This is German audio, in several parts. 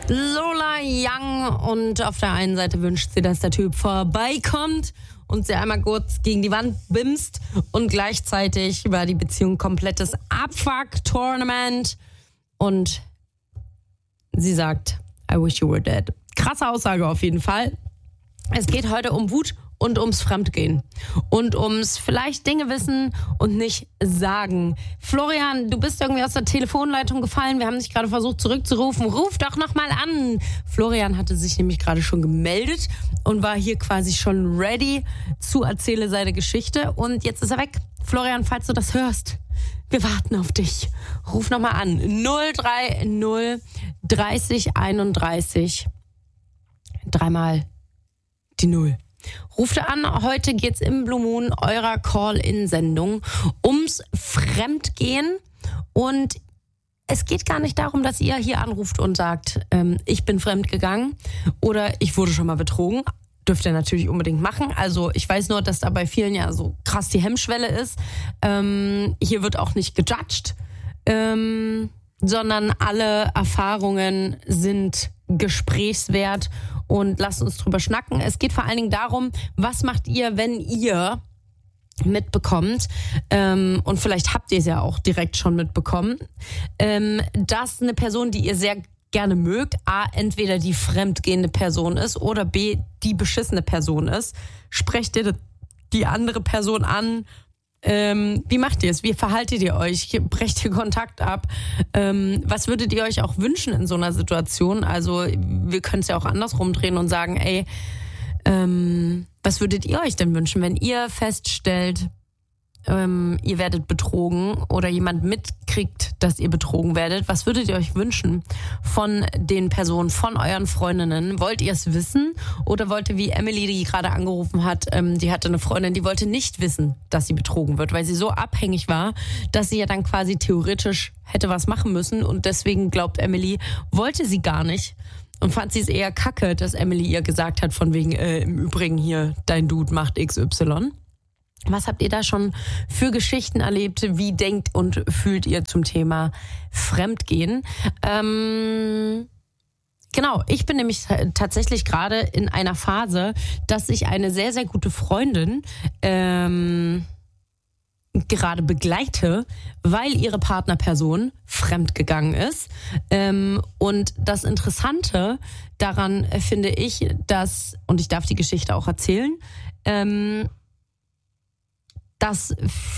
Lola Young, und auf der einen Seite wünscht sie, dass der Typ vorbeikommt und sie einmal kurz gegen die Wand bimst, und gleichzeitig war die Beziehung komplettes Abfuck-Tournament und sie sagt, I wish you were dead. Krasse Aussage auf jeden Fall. Es geht heute um Wut und ums Fremdgehen und ums vielleicht Dinge wissen und nicht sagen. Florian, du bist irgendwie aus der Telefonleitung gefallen. Wir haben dich gerade versucht zurückzurufen. Ruf doch nochmal an. Florian hatte sich nämlich gerade schon gemeldet und war hier quasi schon ready zu Erzähle seine Geschichte. Und jetzt ist er weg. Florian, falls du das hörst, wir warten auf dich. Ruf nochmal an. 030 30 31 dreimal die 0. Ruft an, heute geht's im Blue Moon, eurer Call-In-Sendung, ums Fremdgehen. Und es geht gar nicht darum, dass ihr hier anruft und sagt, ich bin fremdgegangen oder ich wurde schon mal betrogen. Dürft ihr natürlich unbedingt machen. Also ich weiß nur, dass da bei vielen ja so krass die Hemmschwelle ist. Hier wird auch nicht gejudged, sondern alle Erfahrungen sind gesprächswert. Und lasst uns drüber schnacken. Es geht vor allen Dingen darum, was macht ihr, wenn ihr mitbekommt, und vielleicht habt ihr es ja auch direkt schon mitbekommen, dass eine Person, die ihr sehr gerne mögt, A, entweder die fremdgehende Person ist oder B, die beschissene Person ist. Sprecht ihr die andere Person an? Wie macht ihr es? Wie verhaltet ihr euch? Brecht ihr Kontakt ab? Was würdet ihr euch auch wünschen in so einer Situation? Also wir können es ja auch andersrum drehen und sagen, ey, was würdet ihr euch denn wünschen, wenn ihr feststellt, ihr werdet betrogen oder jemand mitkriegt, dass ihr betrogen werdet? Was würdet ihr euch wünschen von den Personen, von euren Freundinnen? Wollt ihr es wissen oder wollt ihr, wie Emily, die gerade angerufen hat, die hatte eine Freundin, die wollte nicht wissen, dass sie betrogen wird, weil sie so abhängig war, dass sie ja dann quasi theoretisch hätte was machen müssen, und deswegen glaubt Emily, wollte sie gar nicht. Und fand sie es eher kacke, dass Emily ihr gesagt hat, von wegen, im Übrigen hier, dein Dude macht XY. Was habt ihr da schon für Geschichten erlebt? Wie denkt und fühlt ihr zum Thema Fremdgehen? Genau, ich bin nämlich tatsächlich gerade in einer Phase, dass ich eine sehr, sehr gute Freundin gerade begleite, weil ihre Partnerperson fremdgegangen ist. Und das Interessante daran finde ich, dass, und ich darf die Geschichte auch erzählen, dass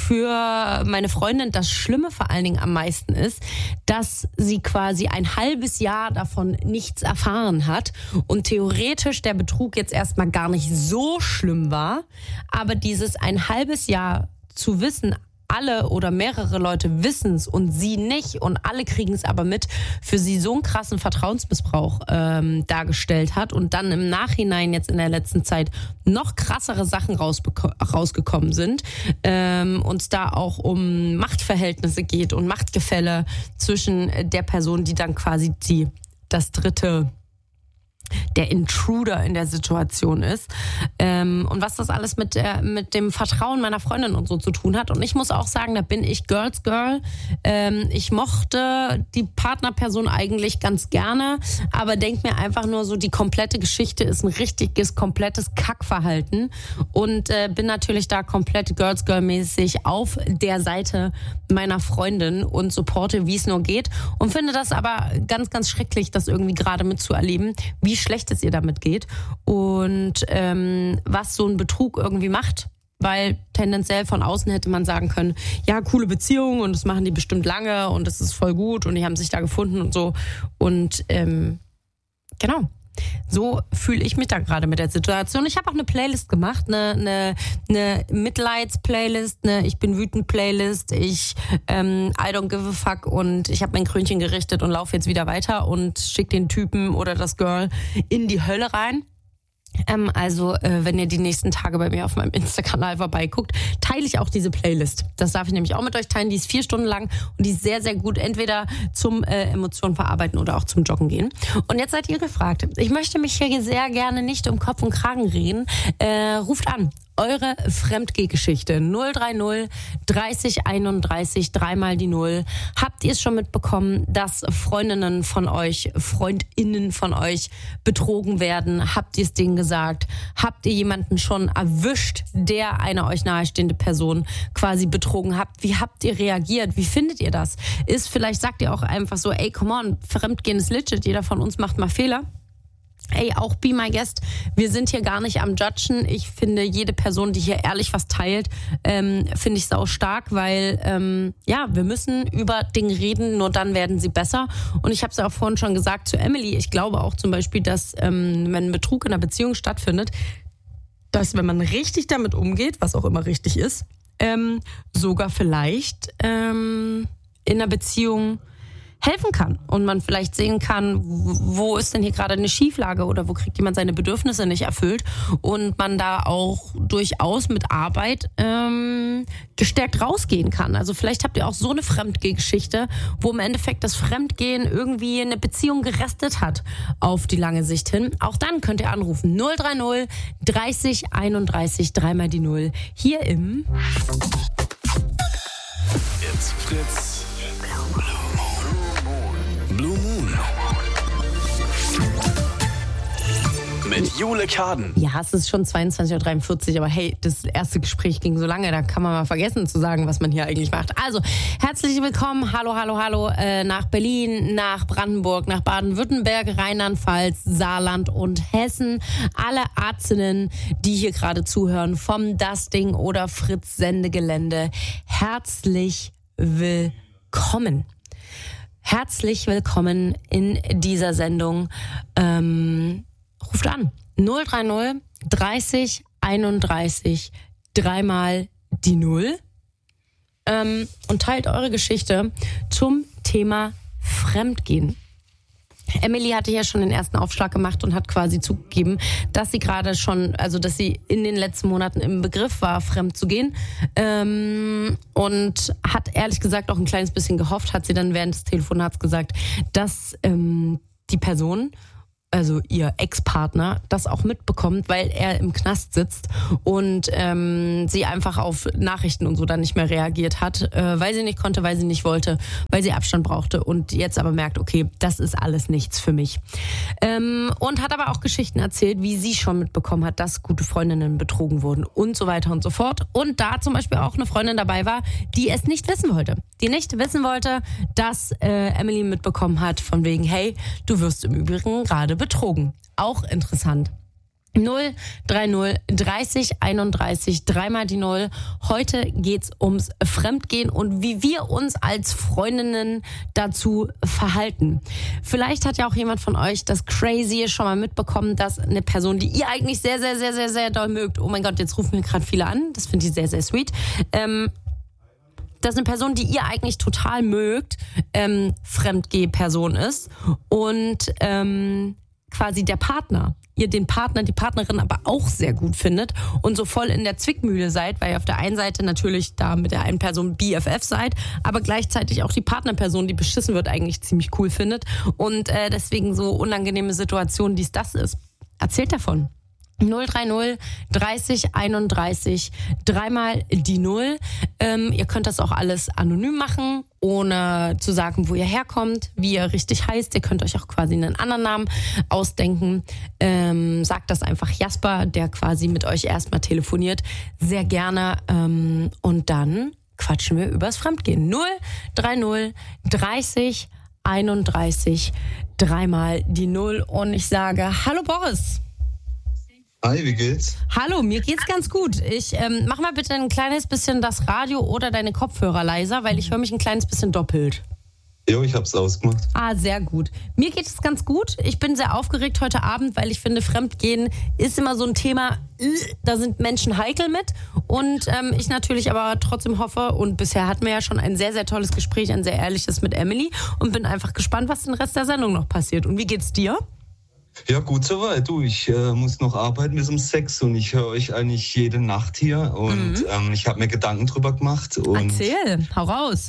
für meine Freundin das Schlimme vor allen Dingen am meisten ist, dass sie quasi ein halbes Jahr davon nichts erfahren hat und theoretisch der Betrug jetzt erstmal gar nicht so schlimm war, aber dieses ein halbes Jahr zu wissen, alle oder mehrere Leute wissen es und sie nicht und alle kriegen es aber mit, für sie so einen krassen Vertrauensmissbrauch dargestellt hat und dann im Nachhinein jetzt in der letzten Zeit noch krassere Sachen rausgekommen sind, und es da auch um Machtverhältnisse geht und Machtgefälle zwischen der Person, die dann quasi das dritte, der Intruder in der Situation ist, und was das alles mit dem Vertrauen meiner Freundin und so zu tun hat. Und ich muss auch sagen, da bin ich Girls Girl. Ich mochte die Partnerperson eigentlich ganz gerne, aber denk mir einfach nur so, die komplette Geschichte ist ein richtiges, komplettes Kackverhalten, und bin natürlich da komplett Girls Girl mäßig auf der Seite meiner Freundin und supporte, wie es nur geht, und finde das aber ganz, ganz schrecklich, das irgendwie gerade mitzuerleben, wie schlecht es ihr damit geht und was so ein Betrug irgendwie macht. Weil tendenziell von außen hätte man sagen können, ja, coole Beziehung und das machen die bestimmt lange und das ist voll gut und die haben sich da gefunden und so. Und genau, so fühle ich mich da gerade mit der Situation. Ich habe auch eine Playlist gemacht, eine Mitleids-Playlist, eine Ich bin wütend-Playlist, ich I don't give a fuck, und ich habe mein Krönchen gerichtet und laufe jetzt wieder weiter und schicke den Typen oder das Girl in die Hölle rein. Also, wenn ihr die nächsten Tage bei mir auf meinem Insta-Kanal vorbeiguckt, teile ich auch diese Playlist. Das darf ich nämlich auch mit euch teilen. Die ist 4 Stunden lang und die ist sehr, sehr gut, entweder zum Emotionen verarbeiten oder auch zum Joggen gehen. Und jetzt seid ihr gefragt. Ich möchte mich hier sehr gerne nicht um Kopf und Kragen reden. Ruft an eure Fremdgeh-Geschichte. 030 30 31 3 die 0. Habt ihr es schon mitbekommen, dass Freundinnen von euch, Freundinnen von euch betrogen werden? Habt ihr es denen gesagt? Habt ihr jemanden schon erwischt, der eine euch nahestehende Person quasi betrogen hat? Wie habt ihr reagiert? Wie findet ihr das? Vielleicht sagt ihr auch einfach so, ey, come on, Fremdgehen ist legit, jeder von uns macht mal Fehler. Ey, auch be my guest. Wir sind hier gar nicht am Judgen. Ich finde, jede Person, die hier ehrlich was teilt, finde ich sau stark, weil wir müssen über Dinge reden, nur dann werden sie besser. Und ich habe es ja auch vorhin schon gesagt zu Emily. Ich glaube auch zum Beispiel, dass wenn Betrug in einer Beziehung stattfindet, dass wenn man richtig damit umgeht, was auch immer richtig ist, sogar vielleicht in einer Beziehung helfen kann und man vielleicht sehen kann, wo ist denn hier gerade eine Schieflage oder wo kriegt jemand seine Bedürfnisse nicht erfüllt und man da auch durchaus mit Arbeit gestärkt rausgehen kann. Also vielleicht habt ihr auch so eine Fremdgeh-Geschichte, wo im Endeffekt das Fremdgehen irgendwie eine Beziehung gerestet hat auf die lange Sicht hin. Auch dann könnt ihr anrufen 030 30 31 3 die 0 hier im It's Fritz. Blue Moon. Mit Jule Kaden. Ja, es ist schon 22:43 Uhr, aber hey, das erste Gespräch ging so lange, da kann man mal vergessen zu sagen, was man hier eigentlich macht. Also, herzlich willkommen, hallo, nach Berlin, nach Brandenburg, nach Baden-Württemberg, Rheinland-Pfalz, Saarland und Hessen. Alle Ärztinnen, die hier gerade zuhören, vom Das Ding oder Fritz Sendegelände, herzlich willkommen. Herzlich willkommen in dieser Sendung. Ruft an 030 30 31 3 die 0 und teilt eure Geschichte zum Thema Fremdgehen. Emily hatte ja schon den ersten Aufschlag gemacht und hat quasi zugegeben, dass sie gerade schon, also dass sie in den letzten Monaten im Begriff war, fremd zu gehen. Und hat ehrlich gesagt auch ein kleines bisschen gehofft, hat sie dann während des Telefonats gesagt, dass die Person, also ihr Ex-Partner, das auch mitbekommt, weil er im Knast sitzt und sie einfach auf Nachrichten und so dann nicht mehr reagiert hat, weil sie nicht konnte, weil sie nicht wollte, weil sie Abstand brauchte und jetzt aber merkt, okay, das ist alles nichts für mich. Und hat aber auch Geschichten erzählt, wie sie schon mitbekommen hat, dass gute Freundinnen betrogen wurden und so weiter und so fort. Und da zum Beispiel auch eine Freundin dabei war, die es nicht wissen wollte. Die nicht wissen wollte, dass Emily mitbekommen hat, von wegen, hey, du wirst im Übrigen gerade betrogen. Auch interessant. 030 30 31 3 die 0. Heute geht's ums Fremdgehen und wie wir uns als Freundinnen dazu verhalten. Vielleicht hat ja auch jemand von euch das Crazy schon mal mitbekommen, dass eine Person, die ihr eigentlich sehr, sehr, sehr, sehr, sehr doll mögt, oh mein Gott, jetzt rufen mir gerade viele an, das finde ich sehr, sehr sweet, dass eine Person, die ihr eigentlich total mögt, Fremdgeh-Person ist und quasi der Partner, ihr den Partner, die Partnerin aber auch sehr gut findet und so voll in der Zwickmühle seid, weil ihr auf der einen Seite natürlich da mit der einen Person BFF seid, aber gleichzeitig auch die Partnerperson, die beschissen wird, eigentlich ziemlich cool findet und deswegen so unangenehme Situationen, dies das ist. Erzählt davon. 030 30 31 3 die 0. Ihr könnt das auch alles anonym machen, ohne zu sagen, wo ihr herkommt, wie ihr richtig heißt. Ihr könnt euch auch quasi einen anderen Namen ausdenken. Sagt das einfach Jasper, der quasi mit euch erstmal telefoniert. Sehr gerne. Und dann quatschen wir übers Fremdgehen. 030 30 31 3 die 0. Und ich sage, hallo Boris. Hi, wie geht's? Hallo, mir geht's ganz gut. Ich mach mal bitte ein kleines bisschen das Radio oder deine Kopfhörer leiser, weil ich höre mich ein kleines bisschen doppelt. Jo, ich hab's ausgemacht. Ah, sehr gut. Mir geht es ganz gut. Ich bin sehr aufgeregt heute Abend, weil ich finde, Fremdgehen ist immer so ein Thema, da sind Menschen heikel mit. Und ich natürlich aber trotzdem hoffe, und bisher hatten wir ja schon ein sehr, sehr tolles Gespräch, ein sehr ehrliches mit Emily und bin einfach gespannt, was den Rest der Sendung noch passiert. Und wie geht's dir? Ja, gut soweit. Du, ich muss noch arbeiten bis um 6 und ich höre euch eigentlich jede Nacht hier und ich habe mir Gedanken drüber gemacht. Und erzähl, hau raus.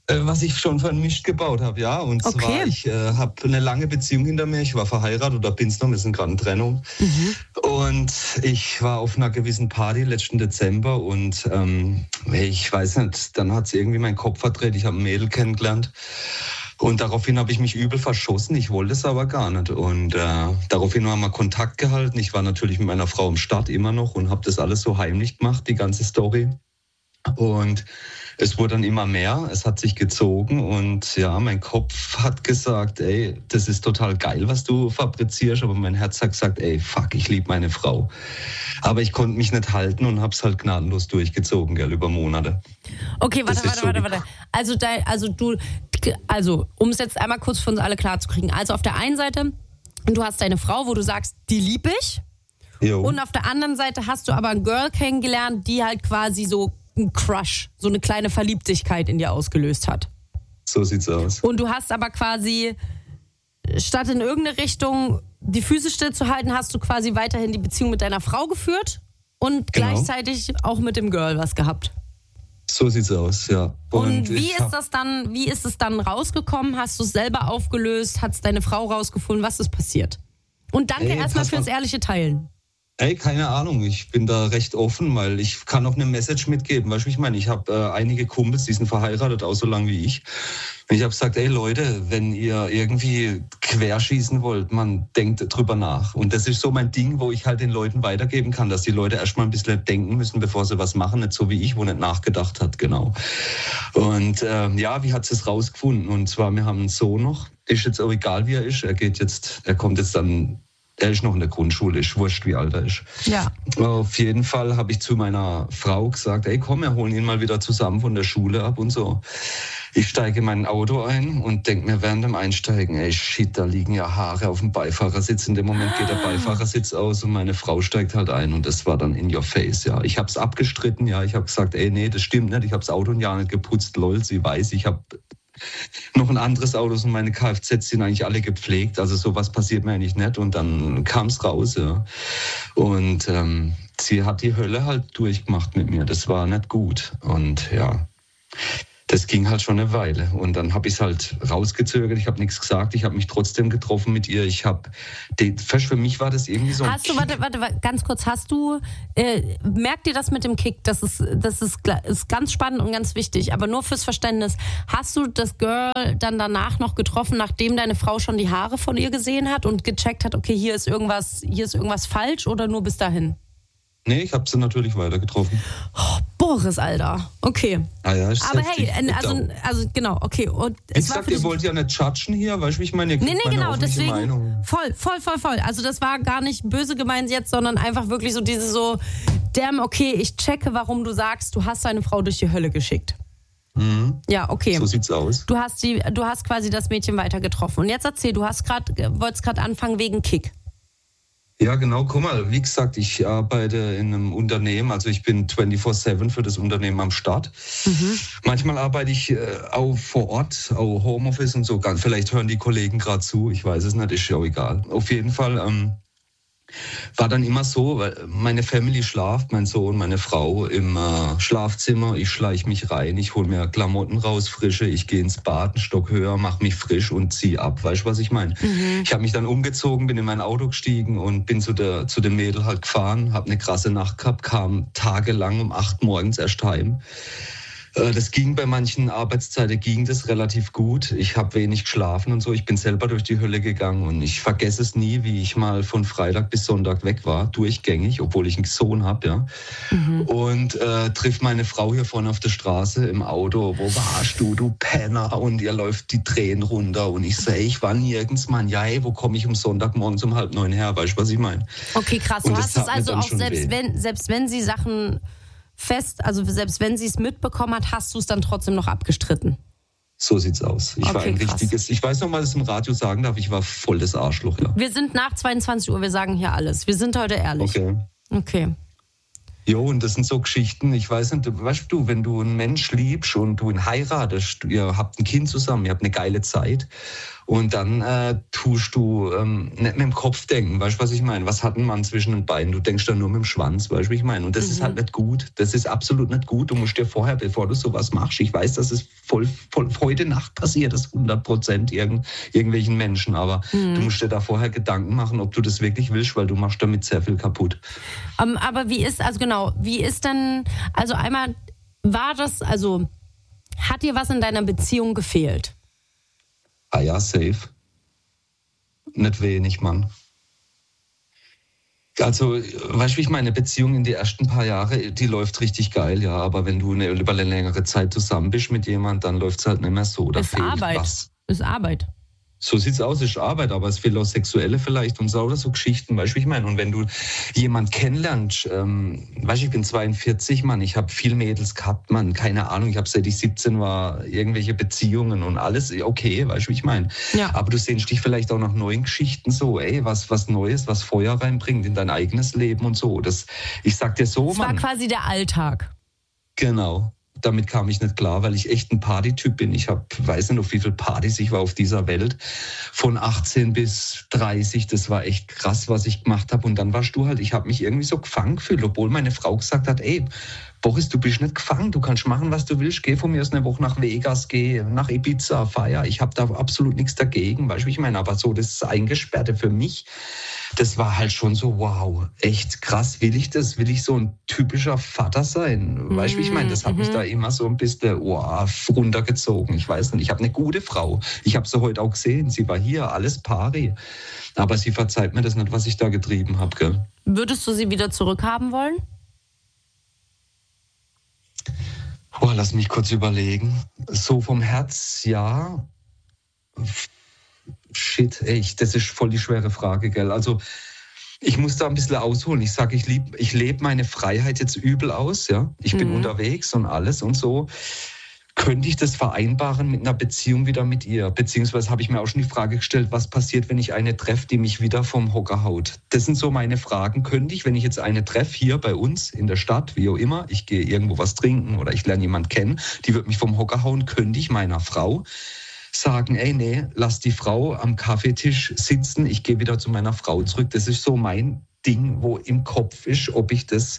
Was ich schon vermischt gebaut habe, ja. Und zwar, ich habe eine lange Beziehung hinter mir. Ich war verheiratet oder bin's noch, wir sind gerade in Trennung. Und ich war auf einer gewissen Party letzten Dezember und ich weiß nicht, dann hat sie irgendwie meinen Kopf verdreht. Ich habe ein Mädel kennengelernt. Und daraufhin habe ich mich übel verschossen. Ich wollte es aber gar nicht. Und daraufhin haben wir Kontakt gehalten. Ich war natürlich mit meiner Frau im Start immer noch und habe das alles so heimlich gemacht, die ganze Story. Und es wurde dann immer mehr, es hat sich gezogen und ja, mein Kopf hat gesagt, ey, das ist total geil, was du fabrizierst, aber mein Herz hat gesagt, ey, fuck, ich liebe meine Frau. Aber ich konnte mich nicht halten und hab's halt gnadenlos durchgezogen, gell, über Monate. Okay, warte. Also, um es jetzt einmal kurz für uns alle klar zu kriegen. Also auf der einen Seite, du hast deine Frau, wo du sagst, die lieb ich. Jo. Und auf der anderen Seite hast du aber ein Girl kennengelernt, die halt quasi so ein Crush, so eine kleine Verliebtheit in dir ausgelöst hat. So sieht's aus. Und du hast aber quasi, statt in irgendeine Richtung die Füße stillzuhalten, hast du quasi weiterhin die Beziehung mit deiner Frau geführt und gleichzeitig auch mit dem Girl was gehabt. So sieht's aus, ja. Und wie ist es dann rausgekommen? Hast du es selber aufgelöst? Hat es deine Frau rausgefunden? Was ist passiert? Und danke erstmal fürs ehrliche Teilen. Ey, keine Ahnung, ich bin da recht offen, weil ich kann auch eine Message mitgeben. Weißt du, ich meine, ich habe einige Kumpels, die sind verheiratet, auch so lange wie ich. Und ich habe gesagt, ey Leute, wenn ihr irgendwie querschießen wollt, man denkt drüber nach. Und das ist so mein Ding, wo ich halt den Leuten weitergeben kann, dass die Leute erstmal ein bisschen denken müssen, bevor sie was machen. Nicht so wie ich, wo nicht nachgedacht hat, genau. Und wie hat sie es rausgefunden? Und zwar, wir haben einen Sohn noch. Ist jetzt auch egal, wie er ist. Er kommt jetzt dann... Er ist noch in der Grundschule, ist wurscht, wie alt er ist. Ja. Auf jeden Fall habe ich zu meiner Frau gesagt, ey komm, wir holen ihn mal wieder zusammen von der Schule ab und so. Ich steige in mein Auto ein und denke mir während dem Einsteigen, ey shit, da liegen ja Haare auf dem Beifahrersitz. In dem Moment geht der Beifahrersitz aus und meine Frau steigt halt ein und das war dann in your face, ja. Ich habe es abgestritten, ja. Ich habe gesagt, ey nee, das stimmt nicht, ich habe das Auto ein Jahr nicht geputzt, lol, sie weiß, ich habe noch ein anderes Auto und meine Kfz sind eigentlich alle gepflegt. Also sowas passiert mir eigentlich nicht. Und dann kam es raus, ja. Und sie hat die Hölle halt durchgemacht mit mir. Das war nicht gut. Und ja, das ging halt schon eine Weile. Und dann habe ich es halt rausgezögert. Ich habe nichts gesagt. Ich habe mich trotzdem getroffen mit ihr. Für mich war das irgendwie so. Warte, ganz kurz. Merkt ihr das mit dem Kick? Das ist ganz spannend und ganz wichtig. Aber nur fürs Verständnis. Hast du das Girl dann danach noch getroffen, nachdem deine Frau schon die Haare von ihr gesehen hat und gecheckt hat, okay, hier ist irgendwas falsch oder nur bis dahin? Nee, ich habe sie natürlich weiter getroffen. Oh, Boris, Alter. Okay. Ja, ist aber heftig. Hey, also genau, okay. Und ich sag, ihr wollt ja nicht judgen hier, weißt du, wie ich meine? Nee, genau, deswegen Meinung. Voll. Also das war gar nicht böse gemeint jetzt, sondern einfach wirklich so dieses so, damn, okay, ich checke, warum du sagst, du hast deine Frau durch die Hölle geschickt. Mhm. Ja, okay. So sieht's aus. Du hast quasi das Mädchen weiter getroffen. Und jetzt erzähl, wolltest gerade anfangen wegen Kick. Ja, genau. Guck mal, wie gesagt, ich arbeite in einem Unternehmen, also ich bin 24/7 für das Unternehmen am Start. Manchmal arbeite ich auch vor Ort, auch Homeoffice und so. Vielleicht hören die Kollegen gerade zu, ich weiß es nicht, ist ja auch egal. Auf jeden Fall war dann immer so, weil meine Family schlaft, mein Sohn, meine Frau im Schlafzimmer. Ich schleiche mich rein, ich hole mir Klamotten raus, frische, ich gehe ins Bad, einen Stock höher, mache mich frisch und ziehe ab. Weißt du, was ich meine? Ich habe mich dann umgezogen, bin in mein Auto gestiegen und bin zu dem Mädel halt gefahren, habe eine krasse Nacht gehabt, kam tagelang um 8 morgens erst heim. Das ging bei manchen Arbeitszeiten, ging das relativ gut. Ich habe wenig geschlafen und so. Ich bin selber durch die Hölle gegangen und ich vergesse es nie, wie ich mal von Freitag bis Sonntag weg war, durchgängig, obwohl ich einen Sohn habe, ja. Und trifft meine Frau hier vorne auf der Straße im Auto. Wo warst du Penner? Und ihr läuft die Tränen runter. Und ich sage, ich war nirgends, Mann. Ja, ey, wo komme ich um Sonntagmorgens um 8:30 her? Weißt du, was ich meine? Okay, krass. Du hast es also auch, selbst wenn sie Sachen selbst wenn sie es mitbekommen hat, hast du es dann trotzdem noch abgestritten? So sieht's aus. Ich war ein krass. Ich weiß noch mal, dass ich im Radio sagen darf, ich war voll das Arschloch, ja. Wir sind nach 22 Uhr, wir sagen hier alles. Wir sind heute ehrlich. Okay. Jo, und das sind so Geschichten, ich weiß nicht, weißt du, wenn du einen Mensch liebst und du ihn heiratest, ihr habt ein Kind zusammen, ihr habt eine geile Zeit Und dann tust du nicht mit dem Kopf denken, weißt du, was ich meine? Was hat ein Mann zwischen den Beinen? Du denkst dann nur mit dem Schwanz, weißt du, wie ich meine? Und das ist halt nicht gut. Das ist absolut nicht gut. Du musst dir vorher, bevor du sowas machst, ich weiß, dass es voll heute Nacht passiert, das 100% irgendwelchen Menschen, aber du musst dir da vorher Gedanken machen, ob du das wirklich willst, weil du machst damit sehr viel kaputt. Aber wie ist denn, also einmal hat dir was in deiner Beziehung gefehlt? Ah ja, safe. Nicht wenig, Mann. Also, weißt du, wie ich meine, Beziehung in die ersten paar Jahre, die läuft richtig geil, ja. Aber wenn du über eine längere Zeit zusammen bist mit jemandem, dann läuft es halt nicht mehr so. Da ist fehlt Arbeit. was. Ist Arbeit. So sieht's aus, ist Arbeit, aber es fehlt auch Sexuelle vielleicht und so oder so Geschichten, weißt du, wie ich meine? Und wenn du jemanden kennenlernst, weißt du, ich bin 42, Mann, ich habe viel Mädels gehabt, Mann, keine Ahnung, ich habe seit ich 17 war irgendwelche Beziehungen und alles, okay, weißt du, wie ich meine? Ja. Aber du sehnst dich vielleicht auch nach neuen Geschichten so, was Neues, was Feuer reinbringt in dein eigenes Leben und so. Ich sag dir so, Das Mann. war quasi der Alltag. Genau. Damit kam ich nicht klar, weil ich echt ein Partytyp bin. Ich weiß nicht, auf wie viele Partys ich war auf dieser Welt. Von 18 bis 30, das war echt krass, was ich gemacht habe. Und dann warst du halt, ich habe mich irgendwie so gefangen gefühlt, obwohl meine Frau gesagt hat, ey, Boris, du bist nicht gefangen, du kannst machen, was du willst. Geh von mir aus eine Woche nach Vegas, geh nach Ibiza, feier. Ich habe da absolut nichts dagegen, weißt du, wie ich meine? Aber so das Eingesperrte für mich, das war halt schon so, wow, echt krass, will ich das? Will ich so ein typischer Vater sein? Weißt du, wie ich meine? Das hat mich da immer so ein bisschen runtergezogen. Ich weiß nicht, ich habe eine gute Frau. Ich habe sie heute auch gesehen, sie war hier, alles pari. Aber sie verzeiht mir das nicht, was ich da getrieben habe, gell? Würdest du sie wieder zurückhaben wollen? Lass mich kurz überlegen. So vom Herz, ja. Shit, echt, das ist voll die schwere Frage, gell? Also ich muss da ein bisschen ausholen. Ich sage, ich lebe meine Freiheit jetzt übel aus, ja. Ich bin unterwegs und alles und so. Könnte ich das vereinbaren mit einer Beziehung wieder mit ihr? Beziehungsweise habe ich mir auch schon die Frage gestellt, was passiert, wenn ich eine treffe, die mich wieder vom Hocker haut? Das sind so meine Fragen. Könnte ich, wenn ich jetzt eine treffe, hier bei uns in der Stadt, wie auch immer, ich gehe irgendwo was trinken oder ich lerne jemanden kennen, die wird mich vom Hocker hauen, könnte ich meiner Frau sagen, ey, nee, lass die Frau am Kaffeetisch sitzen, ich gehe wieder zu meiner Frau zurück. Das ist so mein Ding, wo im Kopf ist, ob ich das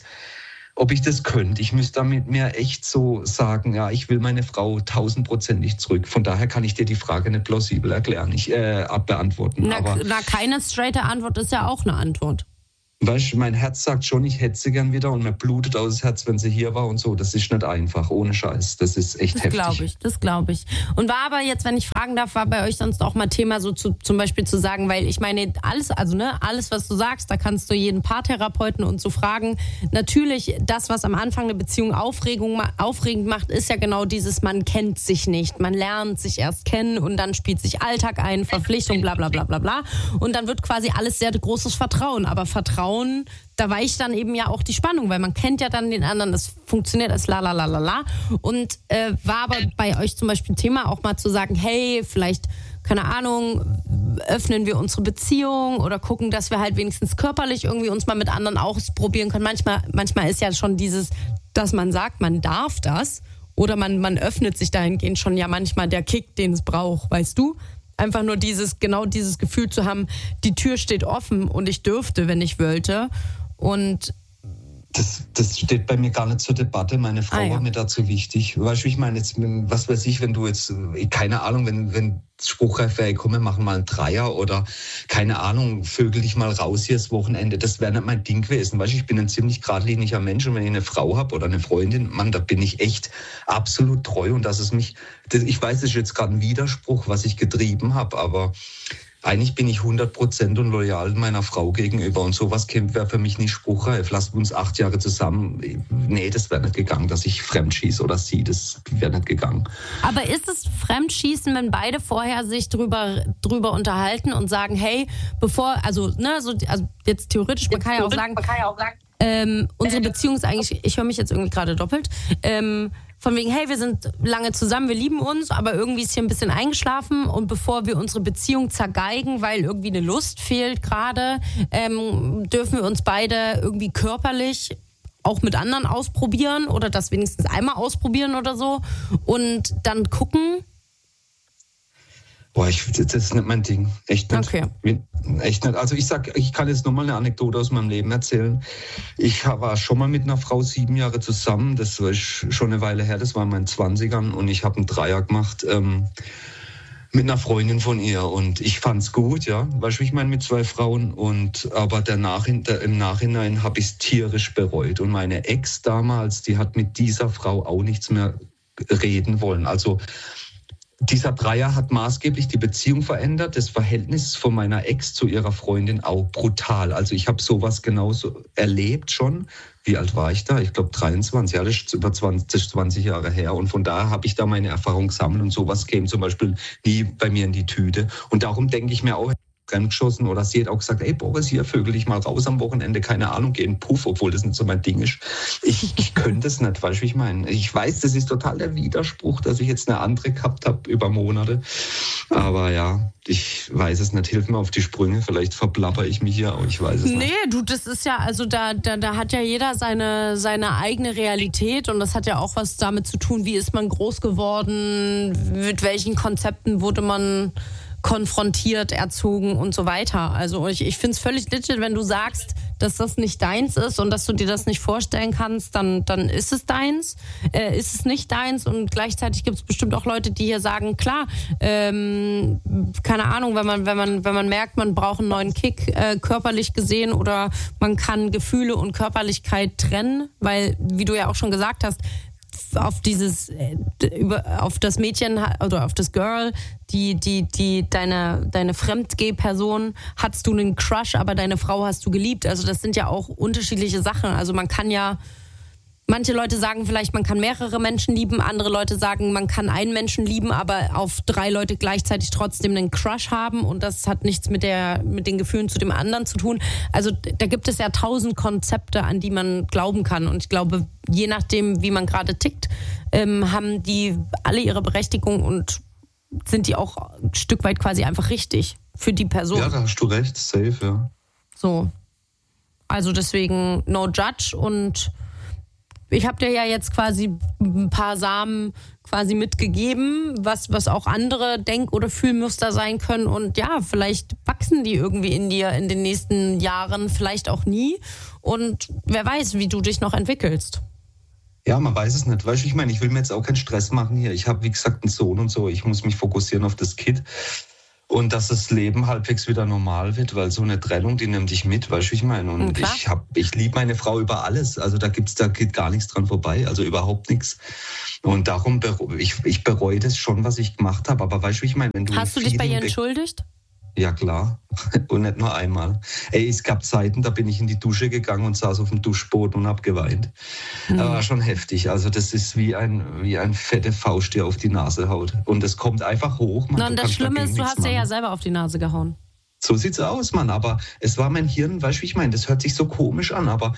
könnte. Ich müsste damit mir echt so sagen, ja, ich will meine Frau 1000%ig zurück. Von daher kann ich dir die Frage nicht plausibel beantworten. Keine straighte Antwort ist ja auch eine Antwort. Weißt du, mein Herz sagt schon, ich hätte sie gern wieder und mir blutet aus das Herz, wenn sie hier war und so. Das ist nicht einfach, ohne Scheiß. Das ist echt heftig. Das glaube ich. Und war aber jetzt, wenn ich fragen darf, war bei euch sonst auch mal Thema so zum Beispiel zu sagen, weil ich meine, alles, was du sagst, da kannst du jeden Paartherapeuten und so fragen. Natürlich, das, was am Anfang eine Beziehung aufregend macht, ist ja genau dieses, man kennt sich nicht. Man lernt sich erst kennen und dann spielt sich Alltag ein, Verpflichtung, bla bla bla bla bla. Und dann wird quasi alles sehr großes Vertrauen. Aber Vertrauen, da weicht dann eben ja auch die Spannung, weil man kennt ja dann den anderen, das funktioniert als la la la la la. Und war aber bei euch zum Beispiel ein Thema, auch mal zu sagen, hey, vielleicht, keine Ahnung, öffnen wir unsere Beziehung oder gucken, dass wir halt wenigstens körperlich irgendwie uns mal mit anderen ausprobieren können. Manchmal ist ja schon dieses, dass man sagt, man darf das oder man öffnet sich dahingehend schon ja manchmal der Kick, den es braucht, weißt du? Einfach nur dieses Gefühl zu haben, die Tür steht offen und ich dürfte, wenn ich wollte. Und das steht bei mir gar nicht zur Debatte. Meine Frau war mir dazu wichtig. Weißt du, ich meine, jetzt, was weiß ich, wenn du jetzt, keine Ahnung, wenn spruchreif wäre, komm, wir machen mal einen Dreier oder, keine Ahnung, vögel dich mal raus hier das Wochenende. Das wäre nicht mein Ding gewesen. Weißt du, ich bin ein ziemlich geradliniger Mensch und wenn ich eine Frau habe oder eine Freundin, Mann, da bin ich echt absolut treu und ich weiß, das ist jetzt gerade ein Widerspruch, was ich getrieben habe, aber eigentlich bin ich 100% und loyal meiner Frau gegenüber und sowas wäre für mich nicht spruchreif. Lassen wir uns 8 Jahre zusammen. Nee, das wäre nicht gegangen, dass ich fremdschieße oder sie, das wäre nicht gegangen. Aber ist es Fremdschießen, wenn beide vorher sich drüber unterhalten und sagen, hey, also jetzt theoretisch, man kann ja auch sagen, unsere Beziehung ist eigentlich, ich höre mich jetzt irgendwie gerade doppelt, von wegen, hey, wir sind lange zusammen, wir lieben uns, aber irgendwie ist hier ein bisschen eingeschlafen und bevor wir unsere Beziehung zergeigen, weil irgendwie eine Lust fehlt gerade, dürfen wir uns beide irgendwie körperlich auch mit anderen ausprobieren oder das wenigstens einmal ausprobieren oder so und dann gucken. Boah, das ist nicht mein Ding. Echt nicht. Okay. Echt nicht. Also ich kann jetzt nochmal eine Anekdote aus meinem Leben erzählen. Ich war schon mal mit einer Frau 7 Jahre zusammen. Das war schon eine Weile her. Das war in meinen 20ern. Und ich habe einen Dreier gemacht mit einer Freundin von ihr. Und ich fand's gut, ja. Weißt du, ich meine, mit 2 Frauen. Aber im Nachhinein habe ich es tierisch bereut. Und meine Ex damals, die hat mit dieser Frau auch nichts mehr reden wollen. Also dieser Dreier hat maßgeblich die Beziehung verändert, das Verhältnis von meiner Ex zu ihrer Freundin auch brutal. Also ich habe sowas genauso erlebt schon. Wie alt war ich da? Ich glaube 23, ja, das ist über 20 Jahre her. Und von daher habe ich da meine Erfahrung gesammelt und sowas käme zum Beispiel nie bei mir in die Tüte. Und darum denke ich mir auch, geschossen oder sie hat auch gesagt, ey Boris, hier vögel dich mal raus am Wochenende, keine Ahnung, geh in den Puff, obwohl das nicht so mein Ding ist. Ich könnte das nicht, weißt du, wie ich meine? Ich weiß, das ist total der Widerspruch, dass ich jetzt eine andere gehabt habe über Monate. Aber ja, ich weiß es nicht, hilf mir auf die Sprünge, vielleicht verplapper ich mich hier auch, ich weiß es nicht. Nee, du, das ist ja, also da hat ja jeder seine eigene Realität und das hat ja auch was damit zu tun, wie ist man groß geworden, mit welchen Konzepten wurde man konfrontiert, erzogen und so weiter. Also ich finde es völlig legit, wenn du sagst, dass das nicht deins ist und dass du dir das nicht vorstellen kannst, dann ist es deins, ist es nicht deins und gleichzeitig gibt es bestimmt auch Leute, die hier sagen, klar, keine Ahnung, wenn man merkt, man braucht einen neuen Kick, körperlich gesehen oder man kann Gefühle und Körperlichkeit trennen, weil, wie du ja auch schon gesagt hast, auf das Mädchen oder auf das Girl, deine Fremdgeh-Person hattest du einen Crush, aber deine Frau hast du geliebt. Also das sind ja auch unterschiedliche Sachen. Also man kann ja, manche Leute sagen vielleicht, man kann mehrere Menschen lieben, andere Leute sagen, man kann einen Menschen lieben, aber auf 3 Leute gleichzeitig trotzdem einen Crush haben und das hat nichts mit den Gefühlen zu dem anderen zu tun. Also da gibt es ja 1000 Konzepte, an die man glauben kann und ich glaube, je nachdem, wie man gerade tickt, haben die alle ihre Berechtigung und sind die auch ein Stück weit quasi einfach richtig für die Person. Ja, da hast du recht, safe, ja. So. Also deswegen no judge und ich habe dir ja jetzt quasi ein paar Samen quasi mitgegeben, was auch andere Denk- oder Fühlmuster sein können. Und ja, vielleicht wachsen die irgendwie in dir in den nächsten Jahren, vielleicht auch nie. Und wer weiß, wie du dich noch entwickelst. Ja, man weiß es nicht. Weißt du, ich meine, ich will mir jetzt auch keinen Stress machen hier. Ich habe, wie gesagt, einen Sohn und so. Ich muss mich fokussieren auf das Kind. Und dass das Leben halbwegs wieder normal wird, weil so eine Trennung, die nimmt dich mit, weißt du, wie ich meine? Und ich liebe meine Frau über alles. Also da geht gar nichts dran vorbei, also überhaupt nichts. Und darum, ich bereue das schon, was ich gemacht habe. Aber weißt du, wie ich meine? Wenn du Hast du dich bei ihr entschuldigt? Ja, klar. Und nicht nur einmal. Ey, es gab Zeiten, da bin ich in die Dusche gegangen und saß auf dem Duschboden und hab geweint. Das war schon heftig. Also das ist wie ein fette Faust, die auf die Nase haut. Und es kommt einfach hoch. Man, und das Schlimme ist, du hast dir ja selber auf die Nase gehauen. So sieht's aus, Mann. Aber es war mein Hirn, weißt du, wie ich meine? Das hört sich so komisch an, aber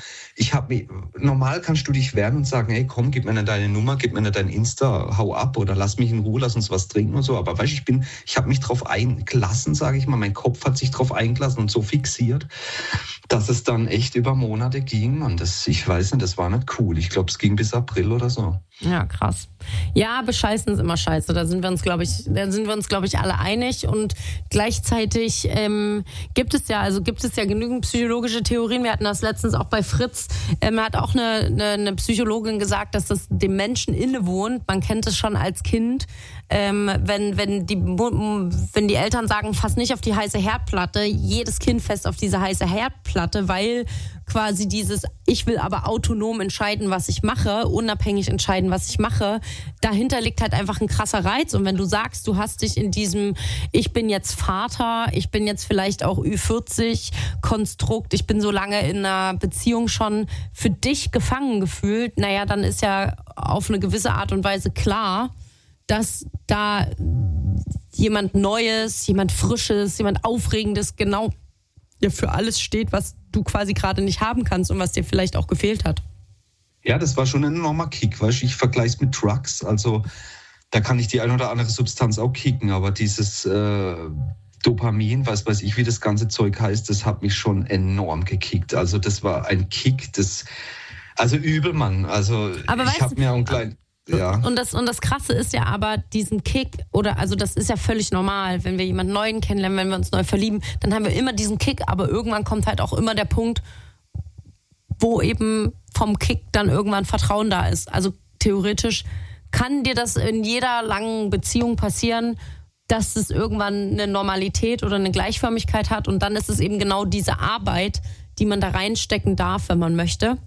normal kannst du dich wehren und sagen, ey, komm, gib mir nicht deine Nummer, gib mir nicht dein Insta, hau ab oder lass mich in Ruhe, lass uns was trinken und so. Aber weißt du, ich habe mich drauf eingelassen, sage ich mal. Mein Kopf hat sich drauf eingelassen und so fixiert, dass es dann echt über Monate ging. Und ich weiß nicht, das war nicht cool. Ich glaube, es ging bis April oder so. Ja, krass. Ja, bescheißen ist immer scheiße. Da sind wir uns, glaube ich, alle einig. Und gleichzeitig gibt es ja genügend psychologische Theorien. Wir hatten das letztens auch bei Fritz. Hat auch eine Psychologin gesagt, dass das dem Menschen innewohnt. Man kennt es schon als Kind. Wenn die Eltern sagen, fass nicht auf die heiße Herdplatte, jedes Kind fässt auf diese heiße Herdplatte, weil quasi ich will aber autonom entscheiden, was ich mache, unabhängig entscheiden, was ich mache, dahinter liegt halt einfach ein krasser Reiz. Und wenn du sagst, du hast dich in diesem ich bin jetzt Vater, ich bin jetzt vielleicht auch Ü40 Konstrukt, ich bin so lange in einer Beziehung schon für dich gefangen gefühlt, naja, dann ist ja auf eine gewisse Art und Weise klar, dass da jemand Neues, jemand Frisches, jemand Aufregendes genau für alles steht, was du quasi gerade nicht haben kannst und was dir vielleicht auch gefehlt hat. Ja, das war schon ein enormer Kick, weißt du, ich vergleiche es mit Drugs, also da kann ich die ein oder andere Substanz auch kicken, aber dieses Dopamin, was weiß ich, wie das ganze Zeug heißt, das hat mich schon enorm gekickt, also das war ein Kick, also übel, Mann, also aber ich habe mir auch einen kleinen... Ja. Und das Krasse ist ja aber, diesen Kick, also das ist ja völlig normal, wenn wir jemanden Neuen kennenlernen, wenn wir uns neu verlieben, dann haben wir immer diesen Kick, aber irgendwann kommt halt auch immer der Punkt, wo eben vom Kick dann irgendwann Vertrauen da ist. Also theoretisch kann dir das in jeder langen Beziehung passieren, dass es irgendwann eine Normalität oder eine Gleichförmigkeit hat und dann ist es eben genau diese Arbeit, die man da reinstecken darf, wenn man möchte.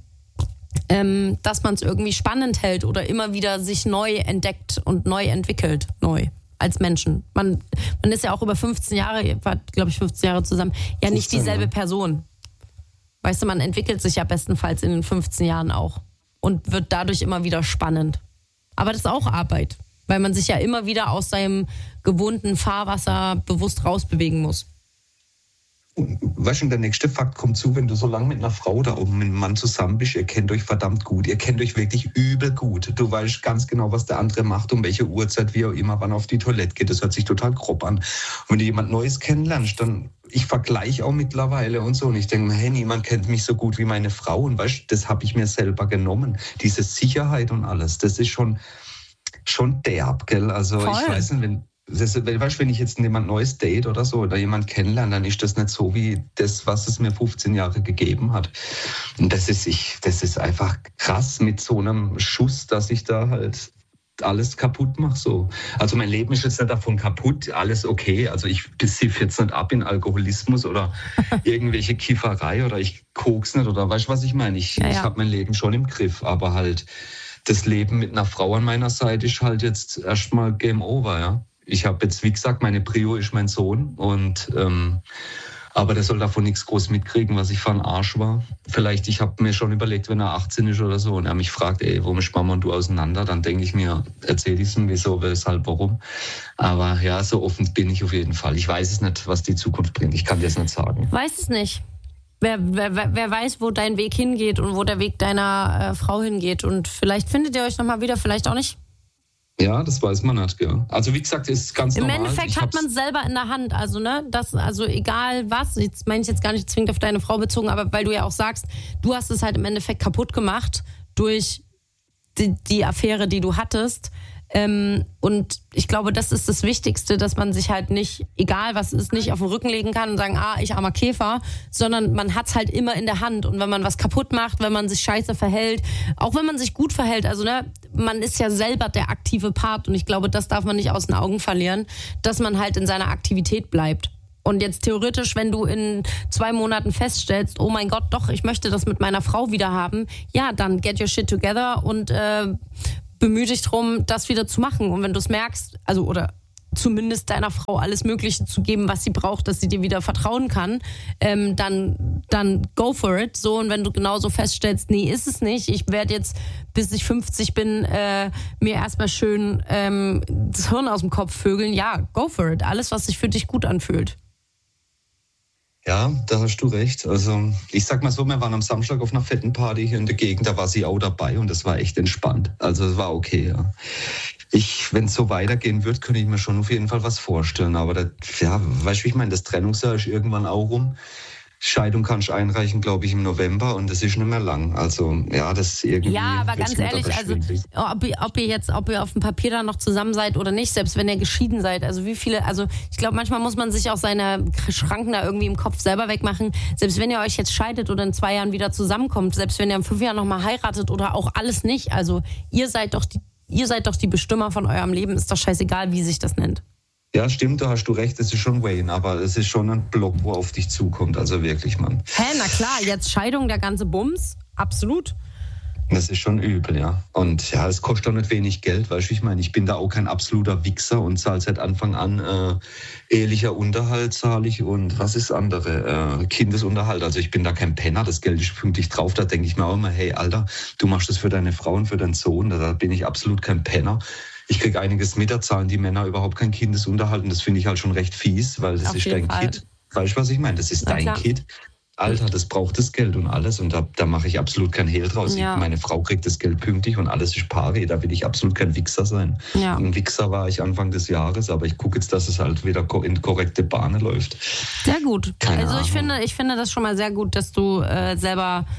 Dass man es irgendwie spannend hält oder immer wieder sich neu entdeckt und neu entwickelt, neu als Menschen. Man ist ja auch über 15 Jahre, war glaube ich 15 Jahre zusammen, ja nicht 15, dieselbe ja. Person. Weißt du, man entwickelt sich ja bestenfalls in den 15 Jahren auch und wird dadurch immer wieder spannend. Aber das ist auch Arbeit, weil man sich ja immer wieder aus seinem gewohnten Fahrwasser bewusst rausbewegen muss. Weißt du, der nächste Fakt kommt zu, wenn du so lange mit einer Frau oder auch mit einem Mann zusammen bist, ihr kennt euch verdammt gut, ihr kennt euch wirklich übel gut. Du weißt ganz genau, was der andere macht, um welche Uhrzeit, wie auch immer, wann er auf die Toilette geht. Das hört sich total grob an. Und wenn du jemand Neues kennenlernst, dann, ich vergleiche auch mittlerweile und so. Und ich denke mir, hey, niemand kennt mich so gut wie meine Frau. Und weißt du, das habe ich mir selber genommen. Diese Sicherheit und alles, das ist schon derb, gell? Also Voll. Ich weiß nicht, wenn ich jetzt jemand Neues date oder so oder jemand kennenlerne, dann ist das nicht so wie das, was es mir 15 Jahre gegeben hat. Und das ist einfach krass mit so einem Schuss, dass ich da halt alles kaputt mache. So. Also mein Leben ist jetzt nicht davon kaputt, alles okay. Also ich besiff jetzt nicht ab in Alkoholismus oder irgendwelche Kifferei oder ich kok's nicht oder weißt du, was ich meine? Ich habe mein Leben schon im Griff, aber halt das Leben mit einer Frau an meiner Seite ist halt jetzt erstmal Game Over, ja. Ich habe jetzt, wie gesagt, meine Prio ist mein Sohn und aber der soll davon nichts groß mitkriegen, was ich für ein Arsch war. Vielleicht, ich habe mir schon überlegt, wenn er 18 ist oder so und er mich fragt, warum ist Mama und du auseinander, dann denke ich mir, erzähle ich es ihm, wieso, weshalb, warum. Aber ja, so offen bin ich auf jeden Fall. Ich weiß es nicht, was die Zukunft bringt. Ich kann dir das nicht sagen. Weiß es nicht. Wer weiß, wo dein Weg hingeht und wo der Weg deiner Frau hingeht. Und vielleicht findet ihr euch nochmal wieder, vielleicht auch nicht. Ja, das weiß man nicht, gell. Also wie gesagt, ist ganz normal. Im Endeffekt hat man es selber in der Hand, also also egal was, jetzt meine ich jetzt gar nicht zwingend auf deine Frau bezogen, aber weil du ja auch sagst, du hast es halt im Endeffekt kaputt gemacht durch die Affäre, die du hattest. Und ich glaube, das ist das Wichtigste, dass man sich halt nicht, egal was ist, nicht auf den Rücken legen kann und sagen, ich armer Käfer, sondern man hat's halt immer in der Hand. Und wenn man was kaputt macht, wenn man sich scheiße verhält, auch wenn man sich gut verhält, also man ist ja selber der aktive Part und ich glaube, das darf man nicht aus den Augen verlieren, dass man halt in seiner Aktivität bleibt. Und jetzt theoretisch, wenn du in 2 Monaten feststellst, oh mein Gott, doch, ich möchte das mit meiner Frau wieder haben, ja, dann get your shit together und bemühe dich drum, das wieder zu machen. Und wenn du es merkst, also oder zumindest deiner Frau alles Mögliche zu geben, was sie braucht, dass sie dir wieder vertrauen kann, dann go for it. So, und wenn du genauso feststellst, nee, ist es nicht, ich werde jetzt, bis ich 50 bin, mir erstmal schön das Hirn aus dem Kopf vögeln, ja, go for it. Alles, was sich für dich gut anfühlt. Ja, da hast du recht. Also ich sag mal so, wir waren am Samstag auf einer fetten Party hier in der Gegend, da war sie auch dabei und das war echt entspannt. Also es war okay, ja. Wenn es so weitergehen wird, könnte ich mir schon auf jeden Fall was vorstellen. Aber weißt du, wie ich meine, das Trennungsjahr ist irgendwann auch rum. Scheidung kannst du einreichen, glaube ich, im November und das ist nicht mehr lang. Also ja, das ist irgendwie... Ja, aber ganz ehrlich, also ob ihr auf dem Papier dann noch zusammen seid oder nicht, selbst wenn ihr geschieden seid, also wie viele, also ich glaube, manchmal muss man sich auch seine Schranken da irgendwie im Kopf selber wegmachen. Selbst wenn ihr euch jetzt scheidet oder in 2 Jahren wieder zusammenkommt, selbst wenn ihr in 5 Jahren nochmal heiratet oder auch alles nicht, also ihr seid doch die Bestimmer von eurem Leben, ist doch scheißegal, wie sich das nennt. Ja, stimmt, da hast du recht, es ist schon Wayne, aber es ist schon ein Block, wo auf dich zukommt, also wirklich, Mann. Na klar, jetzt Scheidung, der ganze Bums, absolut. Das ist schon übel, ja. Und ja, es kostet auch nicht wenig Geld, weißt du, ich meine, ich bin da auch kein absoluter Wichser und zahle seit Anfang an ehelicher Unterhalt zahle ich und was ist andere? Kindesunterhalt, also ich bin da kein Penner, das Geld ist pünktlich drauf, da denke ich mir auch immer, hey Alter, du machst das für deine Frau und für deinen Sohn, da bin ich absolut kein Penner. Ich kriege einiges mit, da zahlen die Männer überhaupt kein Kindesunterhalt und das finde ich halt schon recht fies, weil das ist dein Kind. Weißt du, was ich meine? Das ist dein Kind. Alter, das braucht das Geld und alles und da mache ich absolut kein Hehl draus. Ja. Meine Frau kriegt das Geld pünktlich und alles ist pari, da will ich absolut kein Wichser sein. Ja. Ein Wichser war ich Anfang des Jahres, aber ich gucke jetzt, dass es halt wieder in korrekte Bahnen läuft. Sehr gut. Keine Ahnung. Ich finde das schon mal sehr gut, dass du selber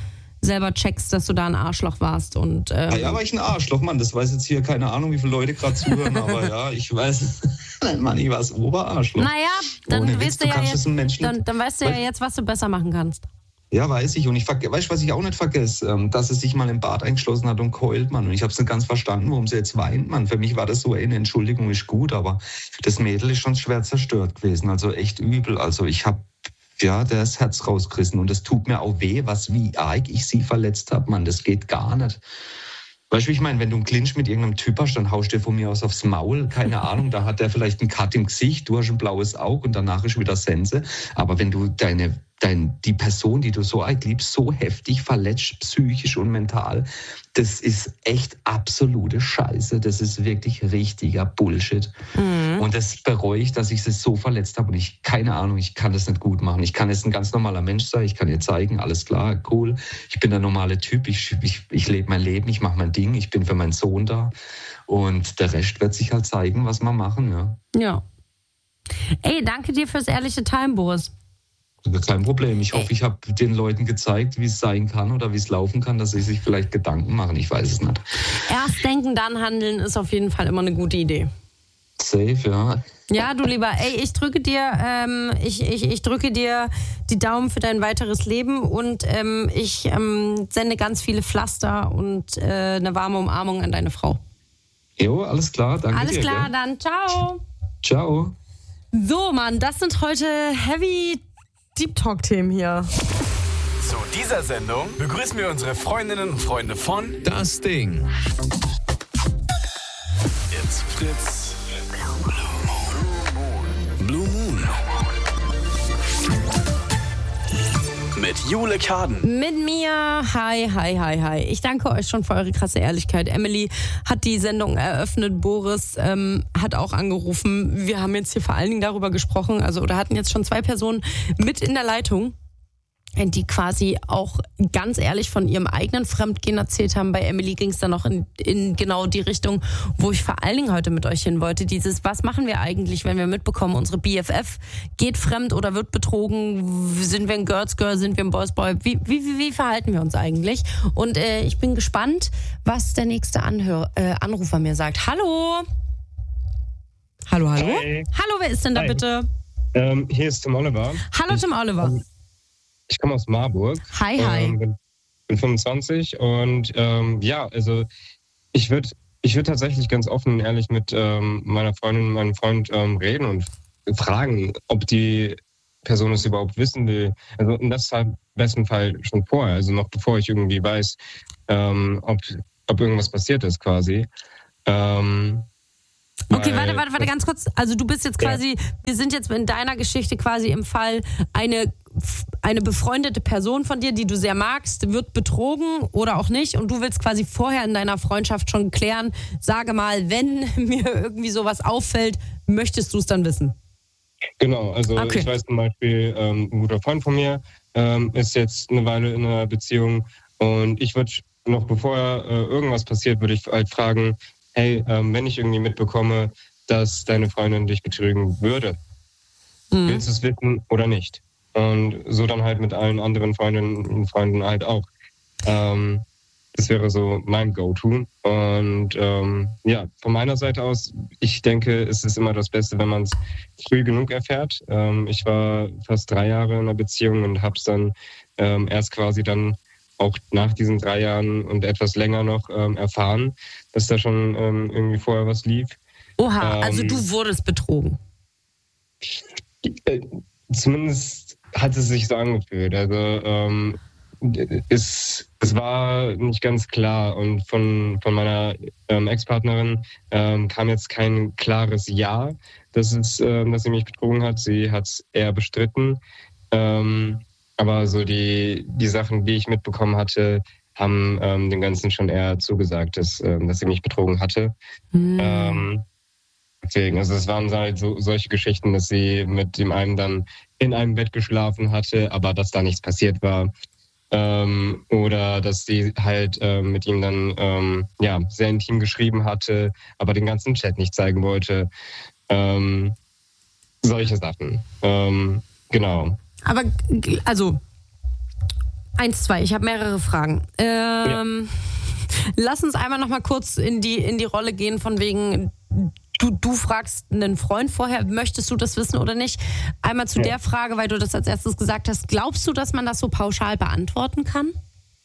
selber checkst, dass du da ein Arschloch warst. Und, ja, war ich ein Arschloch, Mann. Das weiß jetzt hier keine Ahnung, wie viele Leute gerade zuhören, aber ja, ich weiß, Mann, ich war das Oberarschloch. Naja, dann weißt du ja jetzt, dann weißt du ja jetzt, was du besser machen kannst. Ja, weiß ich. Und weißt du, was ich auch nicht vergesse? Dass sie sich mal im Bad eingeschlossen hat und keult, Mann. Und ich habe es nicht ganz verstanden, warum sie jetzt weint, Mann. Für mich war das so, eine Entschuldigung ist gut, aber das Mädel ist schon schwer zerstört gewesen. Also echt übel. Also ich habe das Herz rausgerissen. Und es tut mir auch weh, wie arg ich sie verletzt habe, Mann. Das geht gar nicht. Weißt du, wie ich meine, wenn du einen Clinch mit irgendeinem Typ hast, dann haust du dir von mir aus aufs Maul. Keine Ahnung, da hat der vielleicht einen Cut im Gesicht, du hast ein blaues Auge und danach ist wieder Sense. Aber wenn du die Person, die du so arg liebst, so heftig verletzt, psychisch und mental, das ist echt absolute Scheiße. Das ist wirklich richtiger Bullshit. Mhm. Und das bereue ich, dass ich sie so verletzt habe. Und keine Ahnung, ich kann das nicht gut machen. Ich kann jetzt ein ganz normaler Mensch sein. Ich kann ihr zeigen, alles klar, cool. Ich bin der normale Typ. Ich lebe mein Leben. Ich mache mein Ding. Ich bin für meinen Sohn da. Und der Rest wird sich halt zeigen, was wir machen. Ja. Ey, danke dir fürs ehrliche Teilen, Boris. Kein Problem. Ich hoffe, ich habe den Leuten gezeigt, wie es sein kann oder wie es laufen kann, dass sie sich vielleicht Gedanken machen. Ich weiß es nicht. Erst denken, dann handeln ist auf jeden Fall immer eine gute Idee. Safe, ja. Ja, du Lieber. Ey, ich drücke dir, ich drücke dir die Daumen für dein weiteres Leben und ich sende ganz viele Pflaster und eine warme Umarmung an deine Frau. Jo, alles klar. Danke dir. Alles klar, dann ciao. Ciao. So, Mann, das sind heute heavy Deep Talk-Themen hier. Zu dieser Sendung begrüßen wir unsere Freundinnen und Freunde von Das Ding. It's Fritz. Blue Moon. Mit Jule Karden. Mit mir. Hi. Ich danke euch schon für eure krasse Ehrlichkeit. Emily hat die Sendung eröffnet. Boris hat auch angerufen. Wir haben jetzt hier vor allen Dingen darüber gesprochen, oder hatten jetzt schon 2 Personen mit in der Leitung, die quasi auch ganz ehrlich von ihrem eigenen Fremdgehen erzählt haben. Bei Emily ging es dann noch in genau die Richtung, wo ich vor allen Dingen heute mit euch hin wollte. Was machen wir eigentlich, wenn wir mitbekommen, unsere BFF geht fremd oder wird betrogen? Sind wir ein Girls Girl, sind wir ein Boys Boy? Wie verhalten wir uns eigentlich? Und ich bin gespannt, was der nächste Anrufer mir sagt. Hallo? Hallo? Hi. Hallo, wer ist denn da bitte? Hier ist Tim Oliver. Hallo Tim Oliver. Ich komme aus Marburg. Hi. Bin 25 und ich würde tatsächlich ganz offen und ehrlich mit meiner Freundin und meinem Freund reden und fragen, ob die Person es überhaupt wissen will. Also und das halt im besten Fall schon vorher, also noch bevor ich irgendwie weiß, ob irgendwas passiert ist quasi. Okay, warte ganz kurz. Also du bist jetzt quasi, wir sind jetzt in deiner Geschichte quasi im Fall, eine befreundete Person von dir, die du sehr magst, wird betrogen oder auch nicht und du willst quasi vorher in deiner Freundschaft schon klären, sage mal, wenn mir irgendwie sowas auffällt, möchtest du es dann wissen? Genau, also okay. Ich weiß zum Beispiel, ein guter Freund von mir ist jetzt eine Weile in einer Beziehung und ich würde noch bevor irgendwas passiert, würde ich halt fragen, hey, wenn ich irgendwie mitbekomme, dass deine Freundin dich betrügen würde, willst du es wissen oder nicht? Und so dann halt mit allen anderen Freundinnen und Freunden halt auch. Das wäre so mein Go-To. Und von meiner Seite aus, ich denke, es ist immer das Beste, wenn man es früh genug erfährt. Ich war fast 3 Jahre in einer Beziehung und habe es dann erst quasi dann auch nach diesen 3 Jahren und etwas länger noch erfahren, dass da schon irgendwie vorher was lief. Oha, also du wurdest betrogen? Zumindest hat es sich so angefühlt. Also es war nicht ganz klar und von meiner Ex-Partnerin kam jetzt kein klares Ja, dass sie mich betrogen hat. Sie hat es eher bestritten. Aber so die Sachen, die ich mitbekommen hatte, haben dem Ganzen schon eher zugesagt, dass sie mich betrogen hatte. Deswegen, also es waren halt solche Geschichten, dass sie mit dem einen dann in einem Bett geschlafen hatte, aber dass da nichts passiert war. Oder dass sie halt mit ihm dann sehr intim geschrieben hatte, aber den ganzen Chat nicht zeigen wollte. Solche Sachen. Genau. Aber, also, 1, 2, ich habe mehrere Fragen. Lass uns einmal noch mal kurz in die Rolle gehen, von wegen, du fragst einen Freund vorher, möchtest du das wissen oder nicht? Einmal zu der Frage, weil du das als erstes gesagt hast, glaubst du, dass man das so pauschal beantworten kann?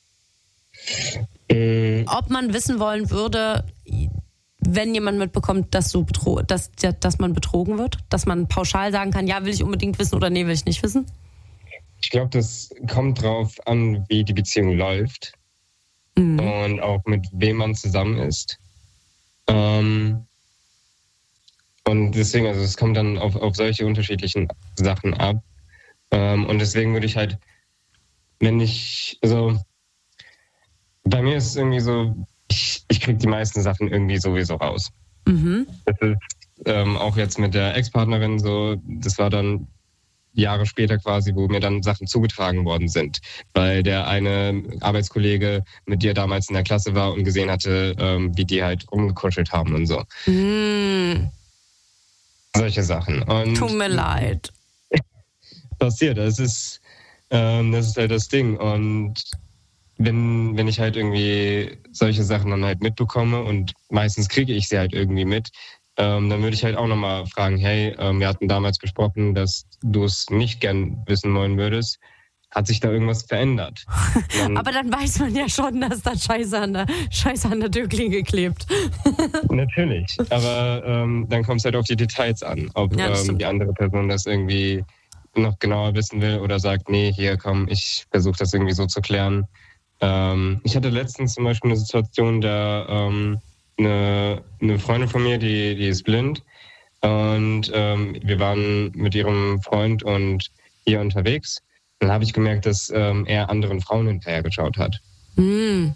Ob man wissen wollen würde, wenn jemand mitbekommt, dass man betrogen wird? Dass man pauschal sagen kann, ja, will ich unbedingt wissen oder nee, will ich nicht wissen? Ich glaube, das kommt drauf an, wie die Beziehung läuft und auch mit wem man zusammen ist. Und deswegen, also es kommt dann auf solche unterschiedlichen Sachen ab. Und deswegen würde ich halt, bei mir ist es irgendwie so, ich kriege die meisten Sachen irgendwie sowieso raus. Das ist auch jetzt mit der Ex-Partnerin so, das war dann Jahre später quasi, wo mir dann Sachen zugetragen worden sind, weil der eine Arbeitskollege mit dir damals in der Klasse war und gesehen hatte, wie die halt rumgekuschelt haben und so. Solche Sachen. Und tut mir leid. Passiert, das ist halt das Ding. Und wenn ich halt irgendwie solche Sachen dann halt mitbekomme und meistens kriege ich sie halt irgendwie mit, dann würde ich halt auch nochmal fragen, hey, wir hatten damals gesprochen, dass du es nicht gern wissen wollen würdest. Hat sich da irgendwas verändert? Aber dann weiß man ja schon, dass da Scheiße an der Türklinge klebt. Natürlich, aber dann kommt es halt auf die Details an, ob die andere Person das irgendwie noch genauer wissen will oder sagt, nee, hier komm, ich versuche das irgendwie so zu klären. Ich hatte letztens zum Beispiel eine Situation, da eine Freundin von mir, die ist blind und wir waren mit ihrem Freund und ihr unterwegs. Dann habe ich gemerkt, dass er anderen Frauen hinterher geschaut hat. Und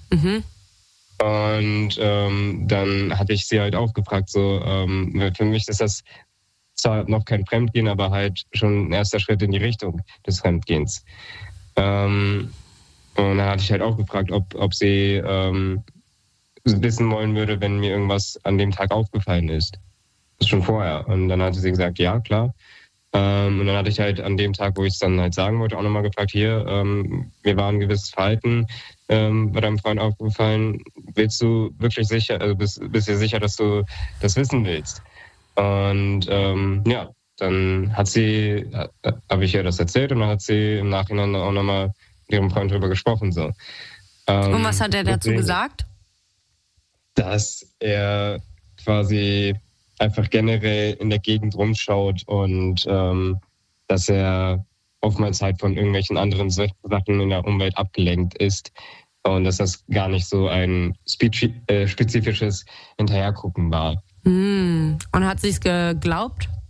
dann hatte ich sie halt auch gefragt, so für mich ist das zwar noch kein Fremdgehen, aber halt schon ein erster Schritt in die Richtung des Fremdgehens. Und dann hatte ich halt auch gefragt, ob sie wissen wollen würde, wenn mir irgendwas an dem Tag aufgefallen ist. Das ist schon vorher. Und dann hatte sie gesagt, ja, klar. Und dann hatte ich halt an dem Tag, wo ich es dann halt sagen wollte, auch nochmal gefragt, hier, mir war ein gewisses Verhalten bei deinem Freund aufgefallen. Willst du wirklich sicher, also bist du sicher, dass du das wissen willst? Und dann habe ich ihr das erzählt und dann hat sie im Nachhinein auch nochmal mit ihrem Freund drüber gesprochen. So. Und was hat er dazu gesagt? Dass er quasi einfach generell in der Gegend rumschaut und dass er oftmals halt von irgendwelchen anderen Sachen in der Umwelt abgelenkt ist und dass das gar nicht so ein spezifisches Hinterhergucken war. Und hat sie es geglaubt?